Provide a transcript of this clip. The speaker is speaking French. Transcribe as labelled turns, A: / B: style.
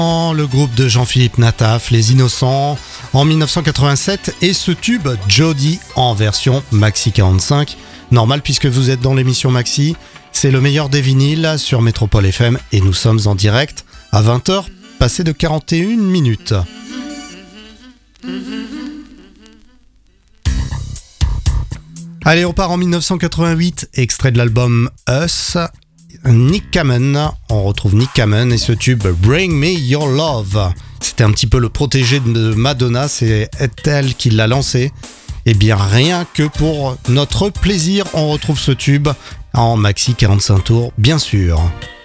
A: Le groupe de Jean-Philippe Nataf, Les Innocents, en 1987, et ce tube Jody en version Maxi 45. Normal puisque vous êtes dans l'émission Maxi, c'est le meilleur des vinyles sur Métropole FM et nous sommes en direct à 20h, passé de 41 minutes. Allez, on part en 1988, extrait de l'album Us. Nick Kamen, on retrouve Nick Kamen et ce tube Bring Me Your Love. C'était un petit peu le protégé de Madonna, c'est elle qui l'a lancé. Et bien rien que pour notre plaisir, on retrouve ce tube en maxi 45 tours, bien sûr.